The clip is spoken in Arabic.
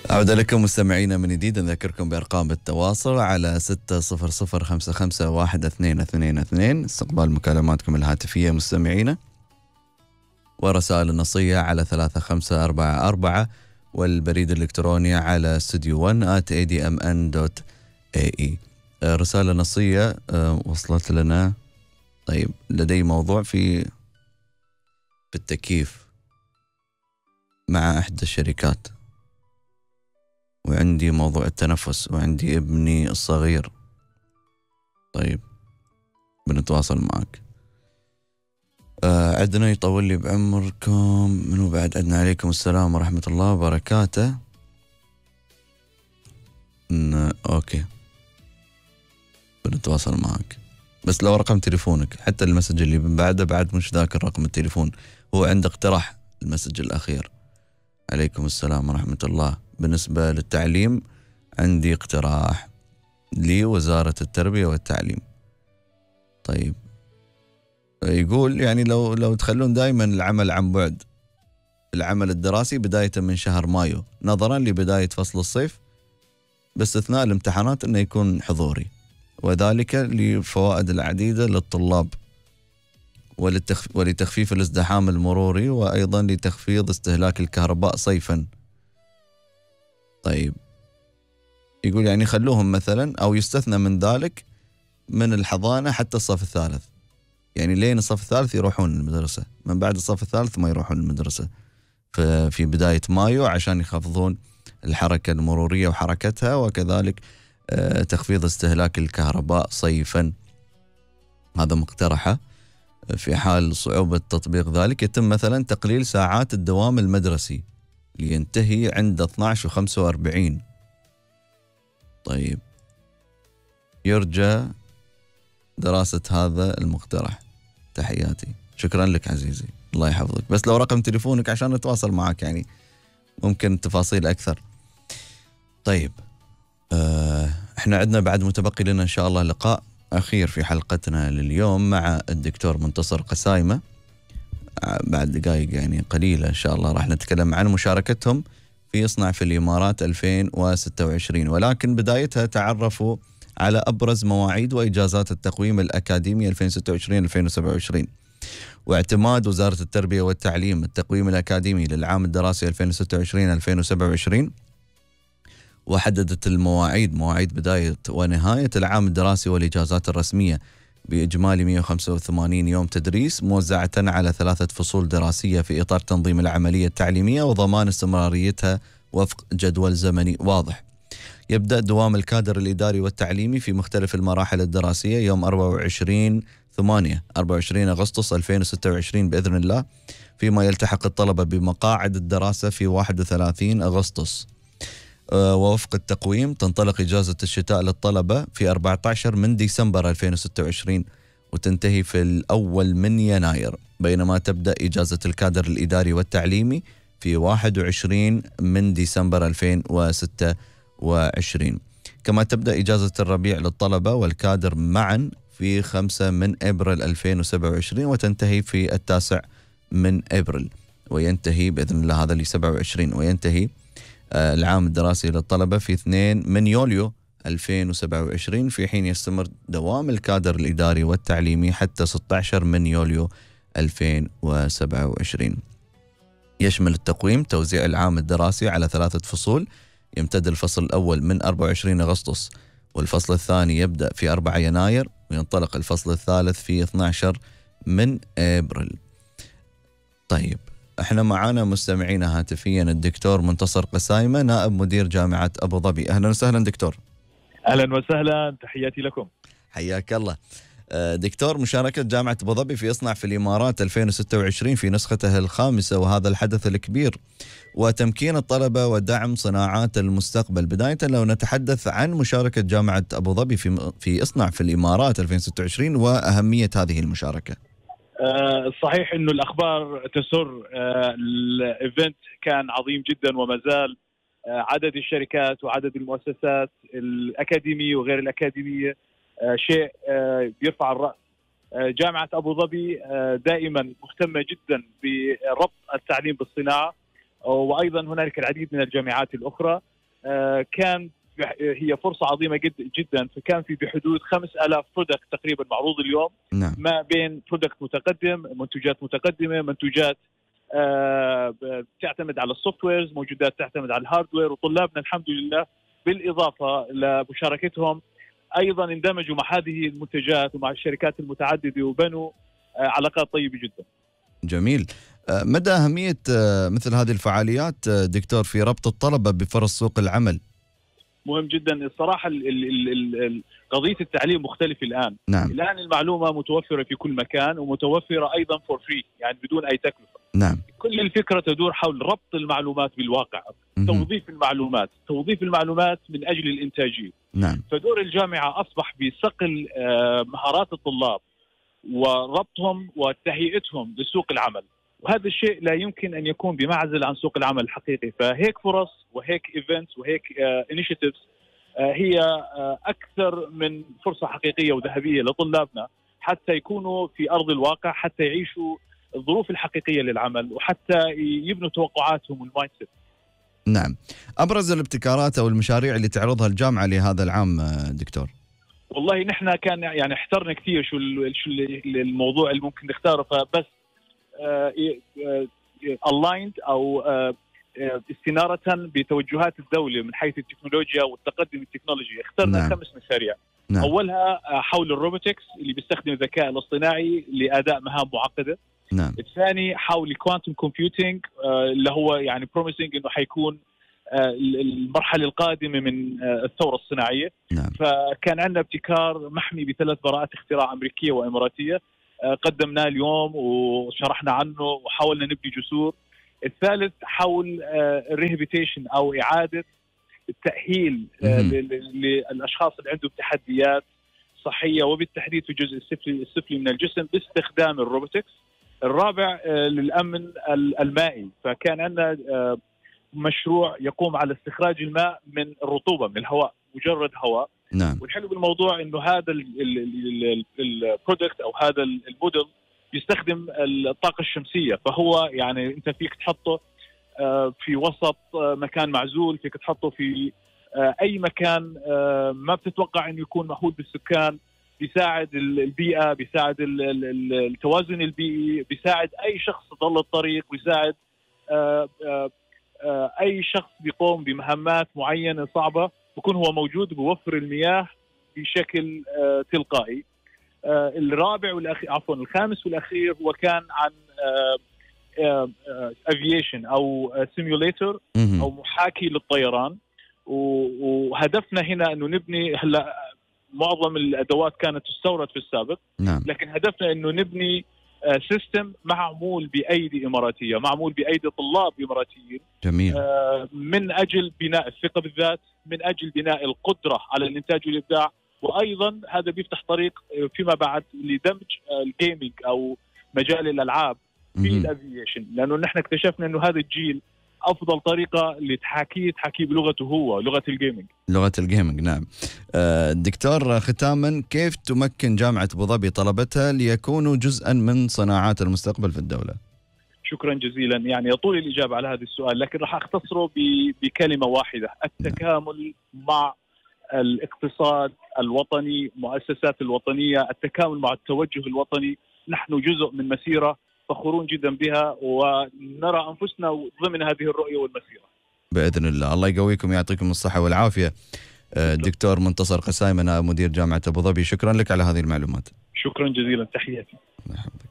أعود لكم مستمعينا من جديد. نذكركم بأرقام التواصل على 6005512222 استقبال مكالماتكم الهاتفية مستمعينا، ورسائل النصية على 3544، والبريد الإلكتروني على studio1@admn.ae. رسالة نصية وصلت لنا. طيب، لدي موضوع في التكييف مع إحدى الشركات، وعندي موضوع التنفس، وعندي ابني الصغير. طيب، بنتواصل معك. عندنا يطول لي بعمركم. منو بعد؟ عندنا عليكم السلام ورحمة الله وبركاته. أوكي، بنتواصل معك، بس لو رقم تليفونك. حتى المسج اللي من بعده بعد مش ذاكر رقم التليفون. هو عنده اقتراح المسج الأخير. عليكم السلام ورحمة الله. بالنسبة للتعليم عندي اقتراح لوزارة التربية والتعليم. طيب، يقول يعني لو تخلون دائما العمل عن بعد، العمل الدراسي بداية من شهر مايو نظرا لبداية فصل الصيف، باستثناء الامتحانات انه يكون حضوري، وذلك لفوائد العديدة للطلاب ولتخفيف الازدحام المروري، وأيضا لتخفيض استهلاك الكهرباء صيفا. طيب، يقول يعني خلوهم مثلا، أو يستثنى من ذلك من الحضانة حتى الصف الثالث، يعني لين الصف الثالث يروحون المدرسة، من بعد الصف الثالث ما يروحون المدرسة في بداية مايو، عشان يخفضون الحركة المرورية وحركتها، وكذلك تخفيض استهلاك الكهرباء صيفا. هذا مقترحه. في حال صعوبة تطبيق ذلك يتم مثلا تقليل ساعات الدوام المدرسي لينتهي عند 12:45. طيب، يرجى دراسة هذا المقترح. تحياتي. شكرا لك عزيزي، الله يحفظك. بس لو رقم تليفونك عشان نتواصل معك، يعني ممكن تفاصيل أكثر. طيب، احنا عندنا بعد متبقي لنا إن شاء الله لقاء أخير في حلقتنا لليوم مع الدكتور منتصر قسايمة. بعد دقائق يعني قليلة إن شاء الله راح نتكلم عن مشاركتهم في اصنع في الإمارات 2026، ولكن بدايتها تعرفوا على أبرز مواعيد وإجازات التقويم الأكاديمي 2026-2027، واعتماد وزارة التربية والتعليم التقويم الأكاديمي للعام الدراسي 2026-2027، وحددت مواعيد بداية ونهاية العام الدراسي والإجازات الرسمية بإجمالي 185 يوم تدريس موزعة على 3 فصول دراسية في إطار تنظيم العملية التعليمية وضمان استمراريتها وفق جدول زمني واضح. يبدأ دوام الكادر الإداري والتعليمي في مختلف المراحل الدراسية يوم 24 أغسطس 2026 بإذن الله، فيما يلتحق الطلبة بمقاعد الدراسة في 31 أغسطس. ووفق التقويم تنطلق إجازة الشتاء للطلبة في 14 من ديسمبر 2026 وتنتهي في الأول من يناير، بينما تبدأ إجازة الكادر الإداري والتعليمي في 21 من ديسمبر 2026. كما تبدأ إجازة الربيع للطلبة والكادر معا في 5 من أبريل 2027 وتنتهي في 9 من أبريل، وينتهي بإذن الله هذا اللي 27، وينتهي العام الدراسي للطلبة في 2 من يوليو 2027، في حين يستمر دوام الكادر الإداري والتعليمي حتى 16 من يوليو 2027. يشمل التقويم توزيع العام الدراسي على 3 فصول، يمتد الفصل الأول من 24 أغسطس، والفصل الثاني يبدأ في 4 يناير، وينطلق الفصل الثالث في 12 من أبريل. طيب، احنا معانا مستمعينا هاتفيا الدكتور منتصر قسايمة، نائب مدير جامعة أبو ظبي. أهلا وسهلا دكتور. أهلا وسهلا، تحياتي لكم. حياك الله. دكتور، مشاركة جامعة أبو ظبي في اصنع في الإمارات 2026 في نسخته الخامسة، وهذا الحدث الكبير، وتمكين الطلبة ودعم صناعات المستقبل. بداية لو نتحدث عن مشاركة جامعة أبو ظبي في اصنع في الإمارات 2026 وأهمية هذه المشاركة. صحيح انه الاخبار تسر. الايفنت كان عظيم جدا، وما زال عدد الشركات وعدد المؤسسات الاكاديميه وغير الاكاديميه شيء بيرفع الراس. جامعه ابو ظبي دائما مهتمه جدا بربط التعليم بالصناعه، وايضا هنالك العديد من الجامعات الاخرى. كان هي فرصة عظيمة جدا. فكان في بحدود 5000 برودكت تقريبا معروض اليوم. نعم. ما بين برودكت متقدم، منتجات متقدمة، منتجات تعتمد على السوفت ويرز، موجودات تعتمد على الهاردوير، وطلابنا الحمد لله بالإضافة لمشاركتهم أيضا اندمجوا مع هذه المنتجات ومع الشركات المتعددة وبنوا علاقات طيبة جدا. جميل. مدى أهمية مثل هذه الفعاليات دكتور في ربط الطلبة بفرص سوق العمل؟ مهم جدا الصراحة. قضية التعليم مختلفة الآن. نعم. الآن المعلومة متوفرة في كل مكان ومتوفرة أيضا فور فري، يعني بدون أي تكلفة. نعم. كل الفكرة تدور حول ربط المعلومات بالواقع، توظيف المعلومات من أجل الإنتاجية. نعم. فدور الجامعة أصبح بصقل مهارات الطلاب وربطهم وتهيئتهم لسوق العمل، وهذا الشيء لا يمكن أن يكون بمعزل عن سوق العمل الحقيقي. فهيك فرص وهيك ايفنتس وهيك انيشيتيفز هي أكثر من فرصة حقيقية وذهبية لطلابنا حتى يكونوا في أرض الواقع، حتى يعيشوا الظروف الحقيقية للعمل، وحتى يبنوا توقعاتهم والمايند سيت. نعم. أبرز الابتكارات أو المشاريع اللي تعرضها الجامعة لهذا العام دكتور؟ والله نحن كان يعني احترنا كثير شو الموضوع اللي ممكن نختاره، فبس aligned أو استنارة بتوجهات الدولة من حيث التكنولوجيا والتقدم التكنولوجي اخترنا نعم. 5 مشاريع. نعم. أولها حول الروبوتكس اللي بيستخدم الذكاء الاصطناعي لأداء مهام معقدة. نعم. الثاني حول الكوانتم كومبيوتينج اللي هو يعني بروميسنج انه حيكون المرحله القادمه من الثوره الصناعيه. نعم. فكان عندنا ابتكار محمي ب3 براءات اختراع امريكيه واماراتيه قدمناه اليوم وشرحنا عنه وحاولنا نبني جسور. الثالث حول الريهابيتيشن او اعاده التاهيل للاشخاص اللي عندهم تحديات صحيه وبالتحديد في الجزء السفلي من الجسم باستخدام الروبوتكس. الرابع للامن المائي، فكان عندنا مشروع يقوم على استخراج الماء من الرطوبه من الهواء، مجرد هواء. نعم. والحلو بالموضوع انه هذا البرودكت او هذا الموديل يستخدم الطاقه الشمسيه، فهو يعني انت فيك تحطه في وسط مكان معزول، فيك تحطه في اي مكان ما بتتوقع انه يكون مأهول بالسكان، بيساعد البيئه، بيساعد التوازن البيئي، بيساعد اي شخص ضل الطريق، بيساعد اي شخص بيقوم بمهمات معينه صعبه بكون هو موجود، بوفر المياه بشكل تلقائي. الرابع والاخير الخامس والاخير هو كان عن افييشن او سيميوليتر او محاكي للطيران. وهدفنا هنا انه نبني، هلا معظم الادوات كانت تستورد في السابق. نعم. لكن هدفنا انه نبني سيستم معمول بايدي اماراتيه، معمول بايدي طلاب اماراتيين. جميل. من اجل بناء الثقه بالذات، من اجل بناء القدره على الانتاج والابداع، وايضا هذا بيفتح طريق فيما بعد لدمج الجيمنج او مجال الالعاب في الافييشن، لانه نحن اكتشفنا انه هذا الجيل افضل طريقه لتحاكيه بلغته هو لغه الجيمنج. نعم. دكتور ختاما، كيف تمكن جامعه ابو ظبي طلبتها ليكونوا جزءا من صناعات المستقبل في الدوله؟ شكرا جزيلا. يعني يطول الاجابه على هذا السؤال، لكن راح اختصره بكلمه واحده: التكامل مع الاقتصاد الوطني، مؤسسات الوطنيه، التكامل مع التوجه الوطني. نحن جزء من مسيره فخورون جدا بها ونرى أنفسنا ضمن هذه الرؤية والمسيرة بإذن الله. الله يقويكم ويعطيكم الصحة والعافية. دكتور منتصر قسايمة، مدير جامعة أبو ظبي، شكرا لك على هذه المعلومات. شكرا جزيلا، تحياتي. مرحبا.